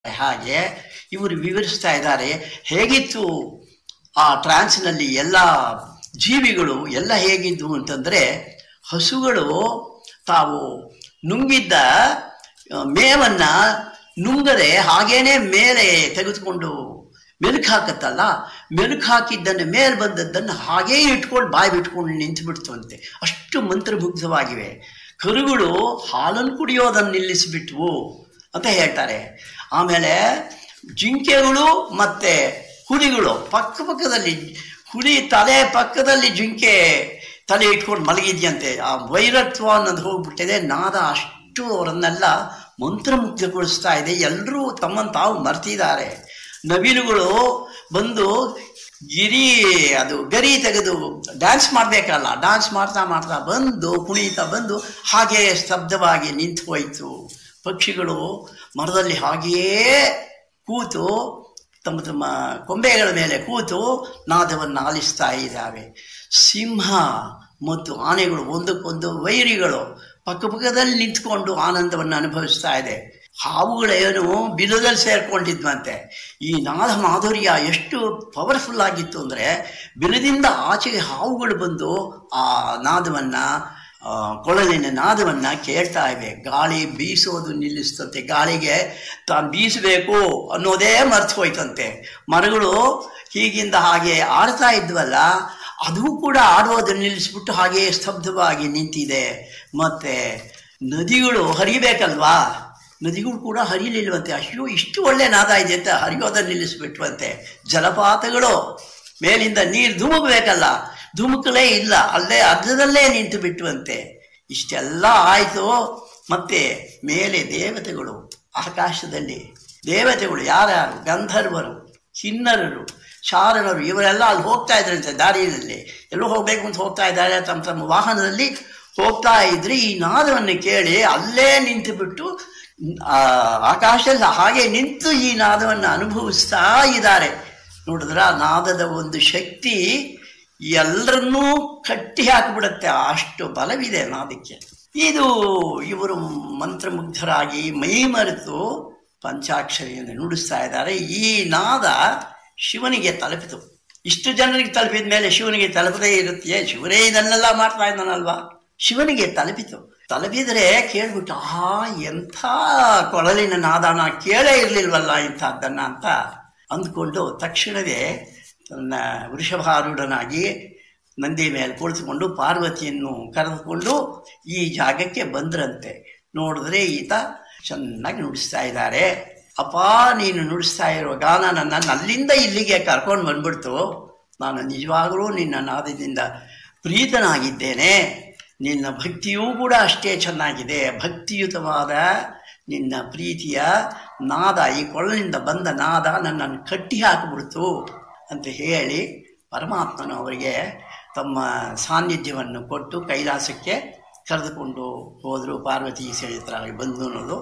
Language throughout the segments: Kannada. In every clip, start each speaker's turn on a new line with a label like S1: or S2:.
S1: ಹಾಗೆ ಇವರು ವಿವರಿಸ್ತಾ ಇದ್ದಾರೆ ಹೇಗಿತ್ತು ಆ ಟ್ರಾನ್ಸ್ನಲ್ಲಿ ಎಲ್ಲ ಜೀವಿಗಳು ಎಲ್ಲ ಹೇಗಿದ್ವು ಅಂತಂದರೆ, ಹಸುಗಳು ತಾವು ನುಂಗಿದ್ದ ಮೇವನ್ನ ನುಂಗದೆ ಹಾಗೇನೆ ಮೇಲೆ ತೆಗೆದುಕೊಂಡು ಮೆಲುಕು ಹಾಕತ್ತಲ್ಲ, ಮೆಲುಕು ಹಾಕಿದ್ದನ್ನು ಮೇಲೆ ಬಂದದ್ದನ್ನು ಹಾಗೇ ಇಟ್ಕೊಂಡು ಬಾಯಿ ಬಿಟ್ಕೊಂಡು ನಿಂತು ಬಿಡ್ತವಂತೆ. ಅಷ್ಟು ಮಂತ್ರಮುಗ್ಧವಾಗಿವೆ. ಕರುಗಳು ಹಾಲನ್ನು ಕುಡಿಯೋದನ್ನು ನಿಲ್ಲಿಸಿಬಿಟ್ವು ಅಂತ ಹೇಳ್ತಾರೆ. ಆಮೇಲೆ ಜಿಂಕೆಗಳು ಮತ್ತು ಹುಲಿಗಳು ಪಕ್ಕದಲ್ಲಿ, ಹುಲಿ ತಲೆ ಪಕ್ಕದಲ್ಲಿ ಜಿಂಕೆ ತಲೆ ಇಟ್ಕೊಂಡು ಮಲಗಿದ್ಯಂತೆ. ಆ ವೈರತ್ವ ಅನ್ನೋದು ಹೋಗ್ಬಿಟ್ಟಿದೆ. ನಾದ ಅಷ್ಟು ಅವರನ್ನೆಲ್ಲ ಮಂತ್ರಮುಗ್ಧಗೊಳಿಸ್ತಾ ಇದೆ. ಎಲ್ಲರೂ ತಮ್ಮನ್ನು ತಾವು ಮರ್ತಿದ್ದಾರೆ. ನವಿಲುಗಳು ಬಂದು ಗರಿ ತೆಗೆದು ಡ್ಯಾನ್ಸ್ ಮಾಡಬೇಕಲ್ಲ, ಡ್ಯಾನ್ಸ್ ಮಾಡ್ತಾ ಮಾಡ್ತಾ ಬಂದು ಕುಣಿತಾ ಬಂದು ಹಾಗೇ ಸ್ತಬ್ಧವಾಗಿ ನಿಂತು ಹೋಯಿತು. ಪಕ್ಷಿಗಳು ಮರದಲ್ಲಿ ಹಾಗೆಯೇ ಕೂತು ತಮ್ಮ ತಮ್ಮ ಕೊಂಬೆಗಳ ಮೇಲೆ ಕೂತು ನಾದವನ್ನು ಆಲಿಸ್ತಾ ಇದ್ದಾವೆ. ಸಿಂಹ ಮತ್ತು ಆನೆಗಳು ಒಂದಕ್ಕೊಂದು ವೈರಿಗಳು ಪಕ್ಕದಲ್ಲಿ ನಿಂತ್ಕೊಂಡು ಆನಂದವನ್ನು ಅನುಭವಿಸ್ತಾ ಇದೆ. ಹಾವುಗಳೇನು ಬಿಲದಲ್ಲಿ ಸೇರ್ಕೊಂಡಿದ್ವಂತೆ. ಈ ನಾದ ಮಾಧುರ್ಯ ಎಷ್ಟು ಪವರ್ಫುಲ್ ಆಗಿತ್ತು ಅಂದರೆ, ಬಿಲದಿಂದ ಆಚೆಗೆ ಹಾವುಗಳು ಬಂದು ಆ ನಾದವನ್ನು, ಕೊಳಲಿನ ನಾದವನ್ನು ಕೇಳ್ತಾ ಇವೆ. ಗಾಳಿ ಬೀಸೋದು ನಿಲ್ಲಿಸ್ತಂತೆ. ಗಾಳಿಗೆ ತಾನು ಬೀಸಬೇಕು ಅನ್ನೋದೇ ಮರ್ತು ಹೋಯ್ತಂತೆ. ಮರಗಳು ಹೀಗಿಂದ ಹಾಗೆ ಆಡ್ತಾ ಇದ್ವಲ್ಲ, ಅದು ಕೂಡ ಆಡೋದನ್ನು ನಿಲ್ಲಿಸ್ಬಿಟ್ಟು ಹಾಗೆ ಸ್ತಬ್ಧವಾಗಿ ನಿಂತಿದೆ. ಮತ್ತು ನದಿಗಳು ಹರಿಬೇಕಲ್ವಾ, ನದಿಗಳು ಕೂಡ ಹರಿಲಿಲ್ವಂತೆ. ಅಯ್ಯೋ ಇಷ್ಟು ಒಳ್ಳೆ ನಾದ ಇದೆ ಅಂತ ಹರಿಯೋದನ್ನು ನಿಲ್ಲಿಸ್ಬಿಟ್ವಂತೆ. ಜಲಪಾತಗಳು ಮೇಲಿಂದ ನೀರು ಧುಮುಕಬೇಕಲ್ಲ, ಧುಮುಕಲೇ ಇಲ್ಲ, ಅಲ್ಲೇ ಅರ್ಧದಲ್ಲೇ ನಿಂತು ಬಿಟ್ಟುವಂತೆ. ಇಷ್ಟೆಲ್ಲ ಆಯಿತು. ಮತ್ತೆ ಮೇಲೆ ದೇವತೆಗಳು, ಆಕಾಶದಲ್ಲಿ ದೇವತೆಗಳು ಯಾರ್ಯಾರು, ಗಂಧರ್ವರು, ಕಿನ್ನರರು, ಶಾರಣರು, ಇವರೆಲ್ಲ ಅಲ್ಲಿ ಹೋಗ್ತಾ ಇದ್ರಂತೆ. ದಾರಿಯಲ್ಲಿ ಎಲ್ಲೋ ಹೋಗ್ಬೇಕು ಅಂತ ಹೋಗ್ತಾ ಇದ್ದಾರೆ. ತಮ್ಮ ತಮ್ಮ ವಾಹನದಲ್ಲಿ ಹೋಗ್ತಾ ಇದ್ರೆ ಈ ನಾದವನ್ನು ಕೇಳಿ ಅಲ್ಲೇ ನಿಂತು ಬಿಟ್ಟು ಆಕಾಶದಲ್ಲಿ ಹಾಗೆ ನಿಂತು ಈ ನಾದವನ್ನು ಅನುಭವಿಸ್ತಾ ಇದ್ದಾರೆ. ನೋಡಿದ್ರ ನಾದದ ಒಂದು ಶಕ್ತಿ ಎಲ್ಲರನ್ನೂ ಕಟ್ಟಿ ಹಾಕಿಬಿಡುತ್ತೆ. ಅಷ್ಟು ಬಲವಿದೆ ನಾದಕ್ಕೆ. ಇವರು ಮಂತ್ರಮುಗ್ಧರಾಗಿ ಮೈ ಮರೆತು ಪಂಚಾಕ್ಷರಿಯನ್ನು ನುಡಿಸ್ತಾ ಇದ್ದಾರೆ. ಈ ನಾದ ಶಿವನಿಗೆ ತಲುಪಿತು. ಇಷ್ಟು ಜನರಿಗೆ ತಲುಪಿದ ಮೇಲೆ ಶಿವನಿಗೆ ತಲುಪದೇ ಇರುತ್ತೆ. ಶಿವನೇ ಇದನ್ನೆಲ್ಲ ಮಾಡ್ತಾ ಇದ್ದಾನಲ್ವಾ, ಶಿವನಿಗೆ ತಲುಪಿತು. ತಲುಪಿದರೆ ಕೇಳ್ಬಿಟ್ಟು, ಎಂಥ ಕೊಳಲಿನ ನಾದಾನ, ಕೇಳೇ ಇರಲಿಲ್ವಲ್ಲ ಇಂಥದ್ದನ್ನು ಅಂತ ಅಂದ್ಕೊಂಡು ತಕ್ಷಣವೇ ತನ್ನ ವೃಷಭಾರೂಢನಾಗಿ ನಂದಿ ಮೇಲೆ ಕುಳಿತುಕೊಂಡು ಪಾರ್ವತಿಯನ್ನು ಕರೆದುಕೊಂಡು ಈ ಜಾಗಕ್ಕೆ ಬಂದ್ರಂತೆ. ನೋಡಿದ್ರೆ ಈತ ಚೆನ್ನಾಗಿ ನುಡಿಸ್ತಾ ಇದ್ದಾರೆ. ಅಪ್ಪ, ನೀನು ನುಡಿಸ್ತಾ ಇರೋ ಗಾನ ನನ್ನನ್ನು ಅಲ್ಲಿಂದ ಇಲ್ಲಿಗೆ ಕರ್ಕೊಂಡು ಬಂದ್ಬಿಡ್ತು. ನಾನು ನಿಜವಾಗಲೂ ನಿನ್ನ ನಾದದಿಂದ ಪ್ರೀತನಾಗಿದ್ದೇನೆ. ನಿನ್ನ ಭಕ್ತಿಯೂ ಕೂಡ ಅಷ್ಟೇ ಚೆನ್ನಾಗಿದೆ. ಭಕ್ತಿಯುತವಾದ ನಿನ್ನ ಪ್ರೀತಿಯ ನಾದ, ಈ ಕೊಳ್ಳನಿಂದ ಬಂದ ನಾದ ನನ್ನನ್ನು ಕಟ್ಟಿ ಹಾಕಿಬಿಡ್ತು ಅಂತ ಹೇಳಿ ಪರಮಾತ್ಮನು ಅವರಿಗೆ ತಮ್ಮ ಸಾನ್ನಿಧ್ಯವನ್ನು ಕೊಟ್ಟು ಕೈಲಾಸಕ್ಕೆ ಕರೆದುಕೊಂಡು ಹೋದರು. ಪಾರ್ವತಿ ಸಹಿತರಾಗಿ ಬಂದು ಅನ್ನೋದು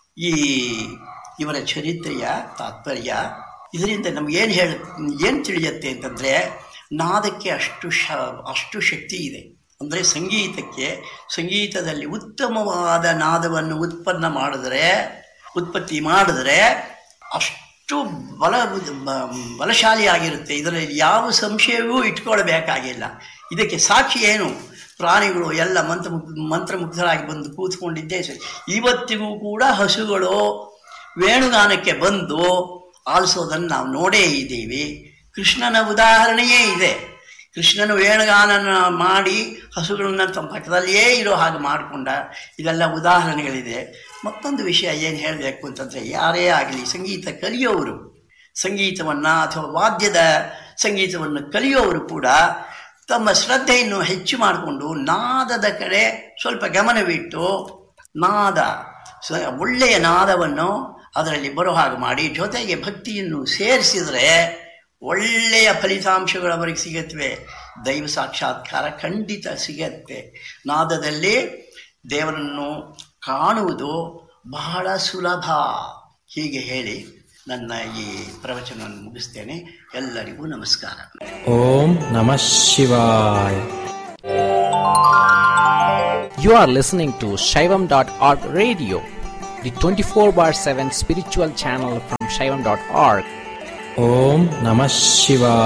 S1: ಇವರ ಚರಿತ್ರೆಯ ತಾತ್ಪರ್ಯ. ಇದರಿಂದ ನಮಗೇನು ತಿಳಿಯುತ್ತೆ ಅಂತಂದರೆ, ನಾದಕ್ಕೆ ಅಷ್ಟು ಶಕ್ತಿ ಇದೆ. ಅಂದರೆ ಸಂಗೀತದಲ್ಲಿ ಉತ್ತಮವಾದ ನಾದವನ್ನು ಉತ್ಪತ್ತಿ ಮಾಡಿದ್ರೆ ಅಷ್ಟು ಬಲಶಾಲಿಯಾಗಿರುತ್ತೆ. ಇದರಲ್ಲಿ ಯಾವ ಸಂಶಯವೂ ಇಟ್ಕೊಳ್ಬೇಕಾಗಿಲ್ಲ. ಇದಕ್ಕೆ ಸಾಕ್ಷಿ ಏನು? ಪ್ರಾಣಿಗಳು ಎಲ್ಲ ಮಂತ್ರಮುಗ್ಧರಾಗಿ ಬಂದು ಕೂತ್ಕೊಂಡಿದ್ದೇ ಸರಿ. ಇವತ್ತಿಗೂ ಕೂಡ ಹಸುಗಳು ವೇಣುಗಾನಕ್ಕೆ ಬಂದು ಆಲಿಸೋದನ್ನು ನಾವು ನೋಡೇ ಇದ್ದೀವಿ. ಕೃಷ್ಣನ ಉದಾಹರಣೆಯೇ ಇದೆ. ಕೃಷ್ಣನು ವೇಣುಗಾನ ಮಾಡಿ ಹಸುಗಳನ್ನ ತಮ್ಮ ಪಕ್ಕದಲ್ಲಿಯೇ ಇರೋ ಹಾಗೆ ಮಾಡಿಕೊಂಡ. ಇದೆಲ್ಲ ಉದಾಹರಣೆಗಳಿದೆ. ಮತ್ತೊಂದು ವಿಷಯ ಏನು ಹೇಳಬೇಕು ಅಂತಂದರೆ, ಯಾರೇ ಆಗಲಿ ಸಂಗೀತ ಕಲಿಯೋರು, ಸಂಗೀತವನ್ನು ಅಥವಾ ವಾದ್ಯದ ಸಂಗೀತವನ್ನು ಕಲಿಯೋರು ಕೂಡ ತಮ್ಮ ಶ್ರದ್ಧೆಯನ್ನು ಹೆಚ್ಚು ಮಾಡಿಕೊಂಡು ನಾದದ ಕಡೆ ಸ್ವಲ್ಪ ಗಮನವಿಟ್ಟು ಒಳ್ಳೆಯ ನಾದವನ್ನು ಅದರಲ್ಲಿ ಬರೋ ಹಾಗೆ ಮಾಡಿ ಜೊತೆಗೆ ಭಕ್ತಿಯನ್ನು ಸೇರಿಸಿದರೆ ಒಳ್ಳೆಯ ಫಲಿತಾಂಶಗಳು ಅವರಿಗೆ ಸಿಗತ್ವೆ. ದೈವ ಸಾಕ್ಷಾತ್ಕಾರ ಖಂಡಿತ ಸಿಗತ್ತೆ. ನಾದದಲ್ಲಿ ದೇವರನ್ನು ಕಾಣುವುದು ಬಹಳ ಸುಲಭ. ಹೀಗೆ ಹೇಳಿ ನನ್ನ ಈ ಪ್ರವಚನವನ್ನು ಮುಗಿಸ್ತೇನೆ. ಎಲ್ಲರಿಗೂ ನಮಸ್ಕಾರ.
S2: ಓಂ ನಮಃ ಶಿವಾಯ. You are listening to Shaivam.org radio,
S3: the 24/7 spiritual channel from Shaivam.org.
S2: Om Namah Shivaya.